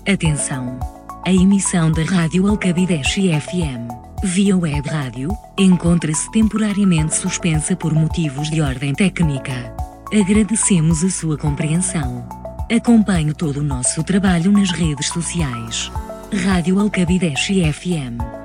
Atenção! A emissão da Rádio Alcabideche FM, via web rádio, encontra-se temporariamente suspensa por motivos de ordem técnica. Agradecemos a sua compreensão. Acompanhe todo o nosso trabalho nas redes sociais. Rádio Alcabideche FM.